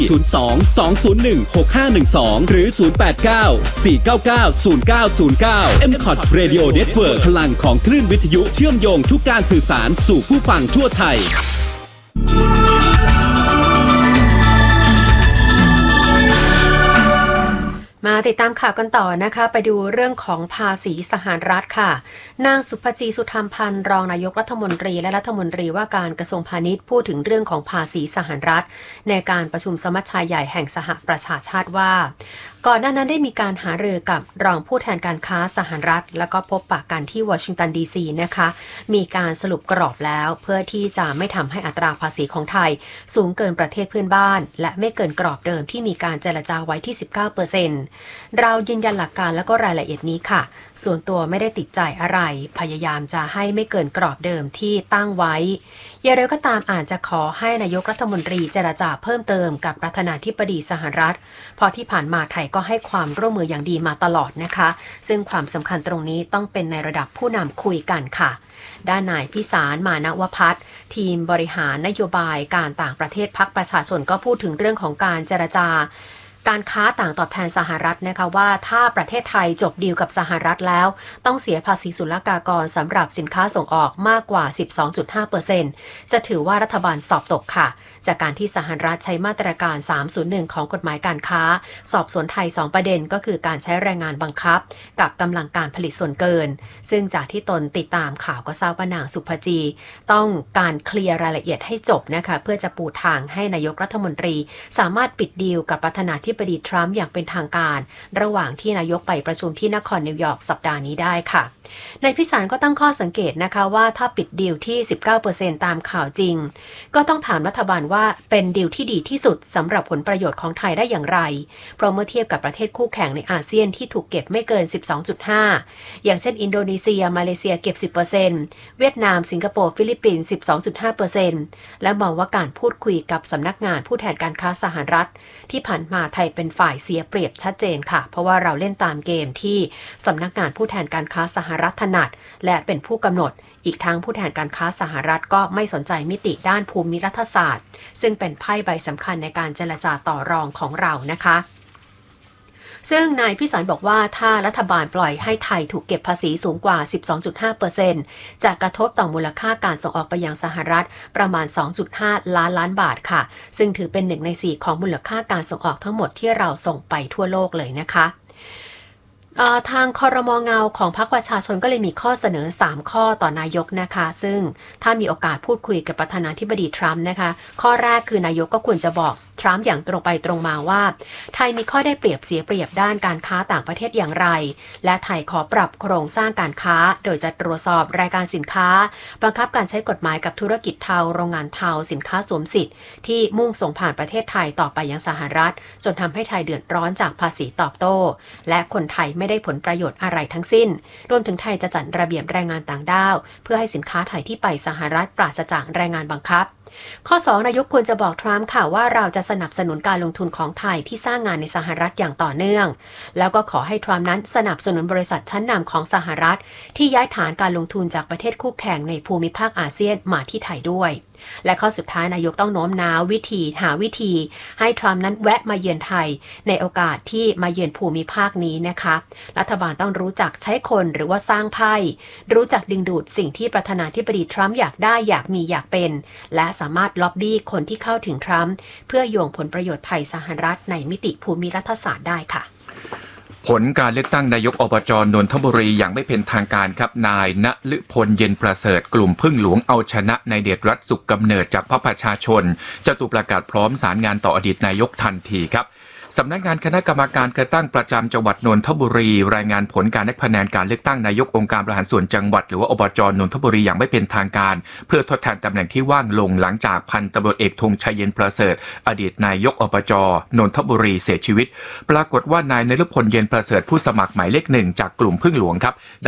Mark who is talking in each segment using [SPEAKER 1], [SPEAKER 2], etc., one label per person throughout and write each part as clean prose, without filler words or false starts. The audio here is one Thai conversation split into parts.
[SPEAKER 1] 02-201-6512 หรือ 089-499-0909 MCOT Radio Network พลังของคลื่นวิทยุเชื่อมโยงทุกการสื่อสารสู่ผู้ฟังทั่วไทย
[SPEAKER 2] มาติดตามข่าวกันต่อนะคะไปดูเรื่องของภาษีสหรัฐค่ะนางสุภจีสุธรรมพันธ์รองนายกรัฐมนตรีและรัฐมนตรีว่าการกระทรวงพาณิชย์พูดถึงเรื่องของภาษีสหรัฐในการประชุมสมัชชาใหญ่แห่งสหประชาชาติว่าก่อนหน้านั้นได้มีการหารือกับรองผู้แทนการค้าสหรัฐแล้วก็พบปะกันที่วอชิงตันดีซีนะคะมีการสรุปกรอบแล้วเพื่อที่จะไม่ทำให้อัตราภาษีของไทยสูงเกินประเทศเพื่อนบ้านและไม่เกินกรอบเดิมที่มีการเจรจาไว้ที่ 19%เรายืนยันหลักการและก็รายละเอียดนี้ค่ะส่วนตัวไม่ได้ติดใจอะไรพยายามจะให้ไม่เกินกรอบเดิมที่ตั้งไว้อย่างไรก็ตามอาจจะขอให้นายกรัฐมนตรีเจรจาเพิ่มเติมกับประธานาธิบดีสหรัฐเพราะที่ผ่านมาไทยก็ให้ความร่วมมืออย่างดีมาตลอดนะคะซึ่งความสำคัญตรงนี้ต้องเป็นในระดับผู้นำคุยกันค่ะด้านนายพิสารมานวพัฒน์ทีมบริหารนโยบายการต่างประเทศพรรคประชาชนก็พูดถึงเรื่องของการเจรจาการค้าต่างตอบแทนสหรัฐนะคะว่าถ้าประเทศไทยจบดีลกับสหรัฐแล้วต้องเสียภาษีศุลกากรสำหรับสินค้าส่งออกมากกว่า 12.5% จะถือว่ารัฐบาลสอบตกค่ะจากการที่สหรัฐใช้มาตรการ 301 ของกฎหมายการค้าสอบสวนไทย 2 ประเด็นก็คือการใช้แรงงานบังคับกับกำลังการผลิตส่วนเกินซึ่งจากที่ตนติดตามข่าวก็ทราบว่านางสุภจีต้องการเคลียร์รายละเอียดให้จบนะคะเพื่อจะปูทางให้นายกรัฐมนตรีสามารถปิดดีลกับประธานาธิบดีทรัมป์อย่างเป็นทางการระหว่างที่นายกไปประชุมที่นครนิวยอร์กสัปดาห์นี้ได้ค่ะนายพิสารก็ตั้งข้อสังเกตนะคะว่าถ้าปิดดีลที่ 19% ตามข่าวจริงก็ต้องถามรัฐบาลว่าเป็นดีลที่ดีที่สุดสำหรับผลประโยชน์ของไทยได้อย่างไรเพราะเมื่อเทียบกับประเทศคู่แข่งในอาเซียนที่ถูกเก็บไม่เกิน 12.5 อย่างเช่นอินโดนีเซียมาเลเซียเก็บ 10% เวียดนามสิงคโปร์ฟิลิปปินส์ 12.5% และมองว่าการพูดคุยกับสำนักงานผู้แทนการค้าสหรัฐที่ผ่านมาไทยเป็นฝ่ายเสียเปรียบชัดเจนค่ะเพราะว่าเราเล่นตามเกมที่สำนักงานผู้แทนการค้าสหรัฐถนัดและเป็นผู้กำหนดอีกทั้งผู้แทนการค้าสหรัฐก็ไม่สนใจมิติด้านภูมิรัฐศาสตร์ซึ่งเป็นไพ่ใบสำคัญในการเจรจาต่อรองของเรานะคะซึ่งนายพิสารบอกว่าถ้ารัฐบาลปล่อยให้ไทยถูกเก็บภาษีสูงกว่า 12.5% จะกระทบต่อมูลค่าการส่งออกไปยังสหรัฐประมาณ 2.5 ล้านบาทค่ะซึ่งถือเป็น1 ใน 4ของมูลค่าการส่งออกทั้งหมดที่เราส่งไปทั่วโลกเลยนะคะทางครม.เงาของพรรคประชาชนก็เลยมีข้อเสนอ3ข้อต่อนายกนะคะซึ่งถ้ามีโอกาสพูดคุยกับประธานาธิบดีทรัมป์นะคะข้อแรกคือนายกก็ควรจะบอกทรัมป์อย่างตรงไปตรงมาว่าไทยมีข้อได้เปรียบเสียเปรียบด้านการค้าต่างประเทศอย่างไรและไทยขอปรับโครงสร้างการค้าโดยจะตรวจสอบรายการสินค้าบังคับการใช้กฎหมายกับธุรกิจเทาโรงงานเทาสินค้าสวมสิทธิ์ที่มุ่งส่งผ่านประเทศไทยต่อไปยังสหรัฐจนทำให้ไทยเดือดร้อนจากภาษีตอบโต้และคนไทยไม่ได้ผลประโยชน์อะไรทั้งสิ้นรวมถึงไทยจะจัดระเบียบแรงงานต่างด้าวเพื่อให้สินค้าไทยที่ไปสหรัฐปราศจากแรงงานบังคับข้อ2นายกควรจะบอกทรัมป์ค่ะว่าเราจะสนับสนุนการลงทุนของไทยที่สร้างงานในสหรัฐอย่างต่อเนื่องแล้วก็ขอให้ทรัมป์นั้นสนับสนุนบริษัทชั้นนำของสหรัฐที่ย้ายฐานการลงทุนจากประเทศคู่แข่งในภูมิภาคอาเซียนมาที่ไทยด้วยและข้อสุดท้ายนายกต้องโน้มน้าวหาวิธีให้ทรัมป์นั้นแวะมาเยือนไทยในโอกาสที่มาเยือนภูมิภาคนี้นะคะรัฐบาลต้องรู้จักใช้คนหรือว่าสร้างไพ่รู้จักดึงดูดสิ่งที่ประธานาธิบดีทรัมป์อยากได้อยากมีอยากเป็นและสามารถล็อบบี้คนที่เข้าถึงทรัมป์เพื่อโยงผลประโยชน์ไทยสหรัฐในมิติภูมิรัฐศาสตร์ได้ค่ะ
[SPEAKER 3] ผลการเลือกตั้งนายกอบจ.นนทบุรีอย่างไม่เป็นทางการครับนายณฤพลเย็นประเสริฐกลุ่มพึ่งหลวงเอาชนะนายเดชรัตน์สุขกำเนิดจากพรรคประชาชนจะถูกประกาศพร้อมสารงานต่ออดีตนายกทันทีครับสำนักงานคณะกรรมการการตั้งประจำจังหวัดนนทบุรีรายงานผลการนับคะแนนการเลือกตั้งนายกองค์การบริหารส่วนจังหวัดหรือว่าอบจ.นนทบุรีอย่างไม่เป็นทางการเพื่อทดแทนตำแหน่งที่ว่างลงหลังจากพันตำรวจเอกธงชัยเย็นประเสริฐอดีตนายกอบจ.นนทบุรีเสียชีวิตปรากฏว่านายนฤพลเย็นประเสริฐผู้สมัครหมายเลข1จากกลุ่มพึ่งหลวงครับได้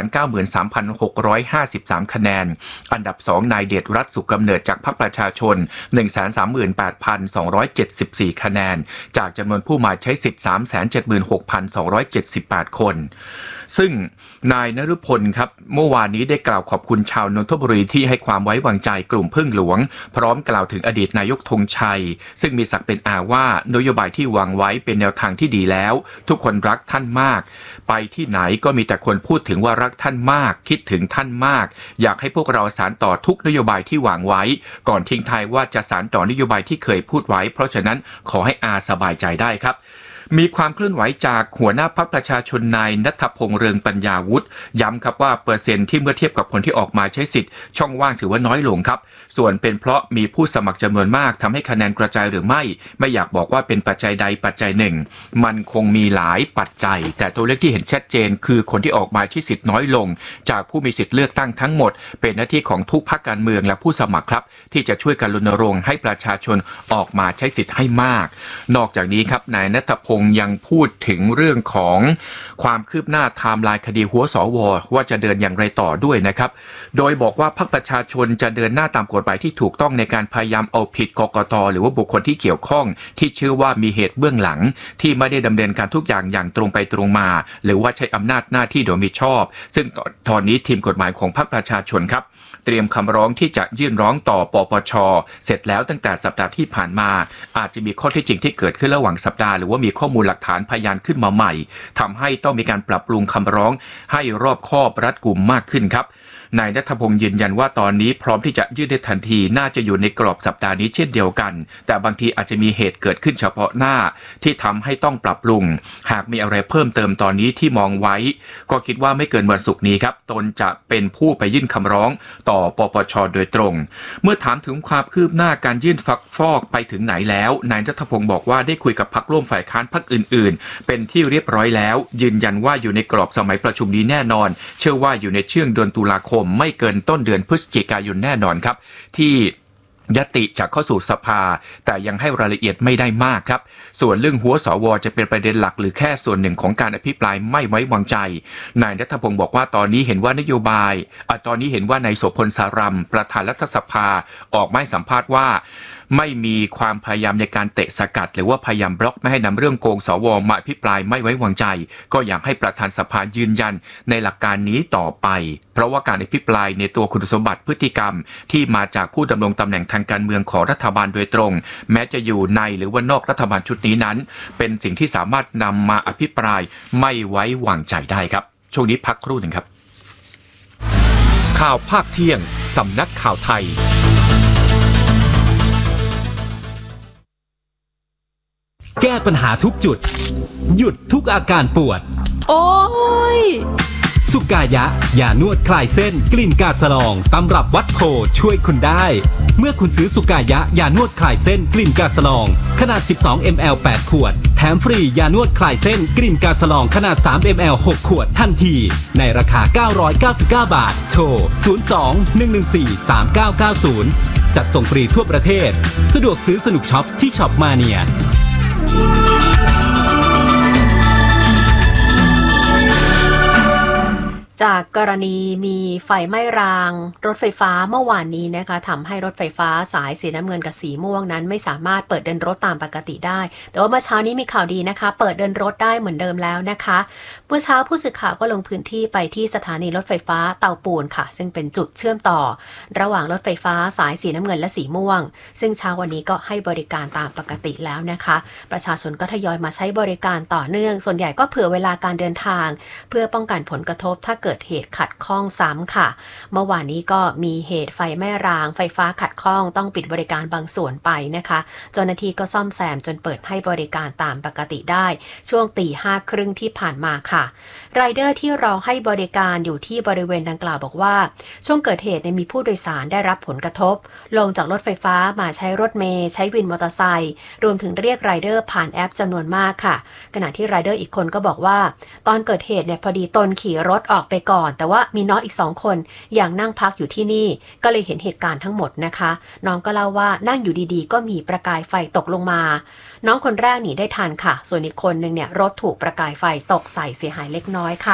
[SPEAKER 3] 193,653 คะแนนอันดับ2นายเดชรัตน์สุขกำเนิดจากพรรคประชาชน 138,274 คะแนนจากจำนวนวนผู้มาใช้สิทธิ์ 376,278 คนซึ่งนายนฤพลครับเมื่อวานนี้ได้กล่าวขอบคุณชาวนนทบุรีที่ให้ความไว้วางใจกลุ่มพึ่งหลวงพร้อมกล่าวถึงอดีตนายกธงชัยซึ่งมีศักดิ์เป็นอาว่านโยบายที่วางไว้เป็นแนวทางที่ดีแล้วทุกคนรักท่านมากไปที่ไหนก็มีแต่คนพูดถึงว่ารักท่านมากคิดถึงท่านมากอยากให้พวกเราสานต่อทุกนโยบายที่วางไว้ก่อนทิ้งท้ายว่าจะสานต่อนโยบายที่เคยพูดไว้เพราะฉะนั้นขอให้อาสบายใจได้ครับมีความเคลื่อนไหวจากหัวหน้าพรรคประชาชนนายณัฐพงษ์เรืองปัญญาวุฒิย้ำครับว่าเปอร์เซ็นต์ที่เมื่อเทียบกับคนที่ออกมาใช้สิทธิ์ช่องว่างถือว่าน้อยลงครับส่วนเป็นเพราะมีผู้สมัครจำนวนมากทำให้คะแนนกระจายหรือไม่อยากบอกว่าเป็นปัจจัยใดปัจจัยหนึ่งมันคงมีหลายปัจจัยแต่ตัวเลขที่เห็นชัดเจนคือคนที่ออกมาใช้สิทธิ์น้อยลงจากผู้มีสิทธิ์เลือกตั้งทั้งหมดเป็นหน้าที่ของทุกพรรคการเมืองและผู้สมัครครับที่จะช่วยกันรณรงค์ให้ประชาชนออกมาใช้สิทธิ์ให้มากนอกจากนี้ครับนายณัฐพงษ์ยังพูดถึงเรื่องของความคืบหน้าไทม์ไลน์คดีหัวสวว่าจะเดินอย่างไรต่อด้วยนะครับโดยบอกว่าพรรคประชาชนจะเดินหน้าตามกฎหมายที่ถูกต้องในการพยายามเอาผิดกกต.หรือว่าบุคคลที่เกี่ยวข้องที่เชื่อว่ามีเหตุเบื้องหลังที่ไม่ได้ดำเนินการทุกอย่างอย่างตรงไปตรงมาหรือว่าใช้อำนาจหน้าที่โดยมิชอบซึ่งตอนนี้ทีมกฎหมายของพรรคประชาชนครับเตรียมคำร้องที่จะยื่นร้องต่อปปช.เสร็จแล้วตั้งแต่สัปดาห์ที่ผ่านมาอาจจะมีข้อเท็จจริงที่เกิดขึ้นระหว่างสัปดาห์หรือว่ามีข้อมูลหลักฐานพยานขึ้นมาใหม่ทำให้ต้องมีการปรับปรุงคำร้องให้รอบคอบรัดกุมมากขึ้นครับนายณัฐพงษ์ยืนยันว่าตอนนี้พร้อมที่จะยื่นได้ทันทีน่าจะอยู่ในกรอบสัปดาห์นี้เช่นเดียวกันแต่บางทีอาจจะมีเหตุเกิดขึ้นเฉพาะหน้าที่ทำให้ต้องปรับปรุงหากมีอะไรเพิ่มเติมตอนนี้ที่มองไว้ก็คิดว่าไม่เกินวันศุกร์นี้ครับตนจะเป็นผู้ไปยื่นคำร้องต่อปปช.โดยตรงเมื่อถามถึงความคืบหน้าการยื่นฟักฟอกไปถึงไหนแล้วนายณัฐพงษ์บอกว่าได้คุยกับพรรคร่วมฝ่ายค้านพรรคอื่นๆเป็นที่เรียบร้อยแล้วยืนยันว่าอยู่ในกรอบสมัยประชุมนี้แน่นอนเชื่อว่าอยู่ในช่วงเดือนตุลาคมไม่เกินต้นเดือนพฤศจิกายนแน่นอนครับที่ยติจะเข้าสู่สภาแต่ยังให้รายละเอียดไม่ได้มากครับส่วนเรื่องหัวสวจะเป็นประเด็นหลักหรือแค่ส่วนหนึ่งของการอภิปรายไม่ไว้วางใจนายณัฐพงษ์บอกว่าตอนนี้เห็นว่านโยบายตอนนี้เห็นว่านายโสพลสารัมประธานรัฐสภาออกมาให้สัมภาษณ์ว่าไม่มีความพยายามในการเตะสกัดหรือว่าพยายามบล็อกไม่ให้นำเรื่องโกงสวมาอภิปรายไม่ไว้วางใจก็อยากให้ประธานสภายืนยันในหลักการนี้ต่อไปเพราะว่าการอภิปรายในตัวคุณสมบัติพฤติกรรมที่มาจากผู้ดำรงตำแหน่งทางการเมืองของรัฐบาลโดยตรงแม้จะอยู่ในหรือว่านอกรัฐบาลชุดนี้นั้นเป็นสิ่งที่สามารถนำมาอภิปรายไม่ไว้วางใจได้ครับช่วงนี้พักครู่หนึ่งครับข่าวภาคเที่ยงสำนักข่าวไทย
[SPEAKER 1] แก้ปัญหาทุกจุดหยุดทุกอาการปวด
[SPEAKER 4] โอ้ย
[SPEAKER 1] สุกายะยานวดคลายเส้นกลิ่นกาสลองตำรับวัดโพช่วยคุณได้เมื่อคุณซื้อสุกายะยานวดคลายเส้นกลิ่นกาสลองขนาด12 ml 8 ขวดแถมฟรียานวดคลายเส้นกลิ่นกาสลองขนาด3 ml 6 ขวดทันทีในราคา999 บาทโทร02-114-3990จัดส่งฟรีทั่วประเทศสะดวกซื้อสนุกช็อปที่ช็อปมาเนีย
[SPEAKER 2] จากกรณีมีไฟไหม้รางรถไฟฟ้าเมื่อวานนี้นะคะทำให้รถไฟฟ้าสายสีน้ำเงินกับสีม่วงนั้นไม่สามารถเปิดเดินรถตามปกติได้แต่ว่าเมื่อเช้านี้มีข่าวดีนะคะเปิดเดินรถได้เหมือนเดิมแล้วนะคะเมื่อเช้าผู้สื่อข่าวก็ลงพื้นที่ไปที่สถานีรถไฟฟ้าเตาปูนค่ะซึ่งเป็นจุดเชื่อมต่อระหว่างรถไฟฟ้าสายสีน้ำเงินและสีม่วงซึ่งเช้าวันนี้ก็ให้บริการตามปกติแล้วนะคะประชาชนก็ทยอยมาใช้บริการต่อเนื่องส่วนใหญ่ก็เผื่อเวลาการเดินทางเพื่อป้องกันผลกระทบถ้าเกิดเหตุขัดข้องซ้ำค่ะเมื่อวานนี้ก็มีเหตุไฟไหม้รางไฟฟ้าขัดข้องต้องปิดบริการบางส่วนไปนะคะเจ้าหน้าที่ก็ซ่อมแซมจนเปิดให้บริการตามปกติได้ช่วง 5:30 น.ที่ผ่านมาค่ะไรเดอร์ที่เราให้บริการอยู่ที่บริเวณดังกล่าวบอกว่าช่วงเกิดเหตุมีผู้โดยสารได้รับผลกระทบลงจากรถไฟฟ้ามาใช้รถเมล์ใช้วินมอเตอร์ไซค์รวมถึงเรียกไรเดอร์ผ่านแอปจำนวนมากค่ะขณะที่ไรเดอร์อีกคนก็บอกว่าตอนเกิดเหตุพอดีตนขี่รถออกไปก่อนแต่ว่ามีน้องอีก2 คนยังนั่งพักอยู่ที่นี่ก็เลยเห็นเหตุการณ์ทั้งหมดนะคะน้องก็เล่าว่านั่งอยู่ดีๆก็มีประกายไฟตกลงมาน้องคนแรกหนีได้ทันค่ะส่วนอีกคนนึงรถถูกประกายไฟตกใส่เสียหายเล็กน้อยค่ะ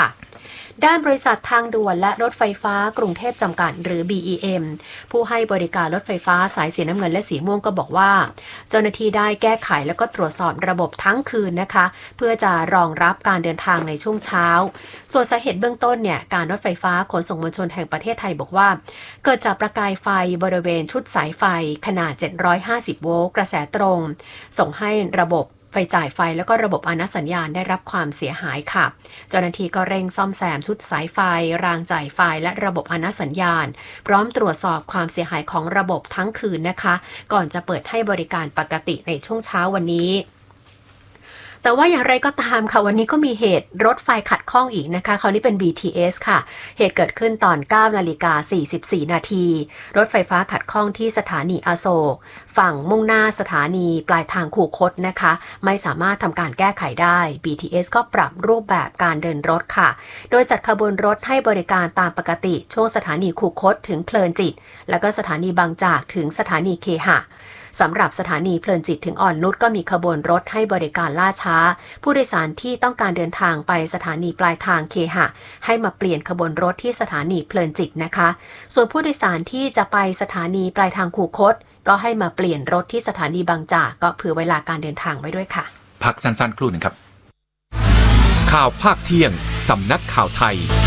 [SPEAKER 2] ด้านบริษัททางด่วนและรถไฟฟ้ากรุงเทพจำกัดหรือ BEM ผู้ให้บริการรถไฟฟ้าสายสีน้ำเงินและสีม่วงก็บอกว่าเจ้าหน้าที่ได้แก้ไขแล้วก็ตรวจสอบระบบทั้งคืนนะคะเพื่อจะรองรับการเดินทางในช่วงเช้าส่วนสาเหตุเบื้องต้นเนี่ยการรถไฟฟ้าขนส่งมวลชนแห่งประเทศไทยบอกว่าเกิดจากประกายไฟบริเวณชุดสายไฟขนาด750โวลต์กระแสตรงส่งให้ระบบไฟจ่ายไฟแล้วก็ระบบอนุสัญญาณได้รับความเสียหายค่ะเจ้าหน้าที่ก็เร่งซ่อมแซมชุดสายไฟรางจ่ายไฟและระบบอนุสัญญาณพร้อมตรวจสอบความเสียหายของระบบทั้งคืนนะคะก่อนจะเปิดให้บริการปกติในช่วงเช้าวันนี้แต่ว่าอย่างไรก็ตามค่ะวันนี้ก็มีเหตุรถไฟขัดข้องอีกนะคะคราวนี้เป็น BTS ค่ะเหตุเกิดขึ้นตอน 9:44 นาทีรถไฟฟ้าขัดข้องที่สถานีอโศกฝั่งมุ่งหน้าสถานีปลายทางคูคตนะคะไม่สามารถทำการแก้ไขได้ BTS ก็ปรับรูปแบบการเดินรถค่ะโดยจัดขบวนรถให้บริการตามปกติช่วงสถานีคูคตถึงเพลินจิตแล้วก็สถานีบางจากถึงสถานีเคหะสำหรับสถานีเพลินจิตถึงอ่อนนุชก็มีขบวนรถให้บริการล่าช้าผู้โดยสารที่ต้องการเดินทางไปสถานีปลายทางเคหะให้มาเปลี่ยนขบวนรถที่สถานีเพลินจิตนะคะส่วนผู้โดยสารที่จะไปสถานีปลายทางคูคตก็ให้มาเปลี่ยนรถที่สถานีบางจากก็เผื่อเวลาการเดินทางไว้ด้วยค่ะ
[SPEAKER 3] พักสั้นๆครู่หนึ่งครับข่าวภาคเที่ยงสำนักข่าวไทย